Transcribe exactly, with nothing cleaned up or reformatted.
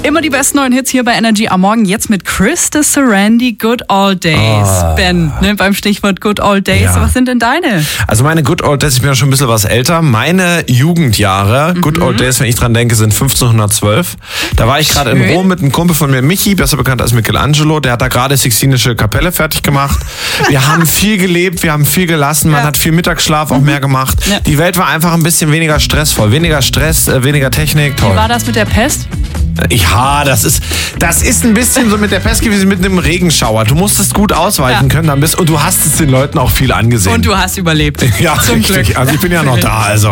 Immer die besten neuen Hits hier bei Energy am Morgen. Jetzt mit Chris de Sarandi, Good Old Days. Oh. Ben, ne, beim Stichwort Good Old Days. Ja. Was sind denn deine? Also meine Good Old Days, ich bin ja schon ein bisschen was älter. Meine Jugendjahre, mhm. Good Old Days, wenn ich dran denke, sind fünfzehnhundertzwölf. Da war ich gerade in Rom mit einem Kumpel von mir, Michi, besser bekannt als Michelangelo. Der hat da gerade Sixtinische Kapelle fertig gemacht. Wir haben viel gelebt, wir haben viel gelassen. Man ja. hat viel Mittagsschlaf auch mehr gemacht. Ja. Die Welt war einfach ein bisschen weniger stressvoll. Weniger Stress, äh, weniger Technik. Toll. Wie war das mit der Pest? Ja, das ist, das ist ein bisschen so mit der Pest gewesen, mit einem Regenschauer. Du musstest gut ausweichen ja. können dann bist, und du hast es den Leuten auch viel angesehen. Und du hast überlebt. Ja, Zum richtig. Glück. Also ich bin ja noch da. Also.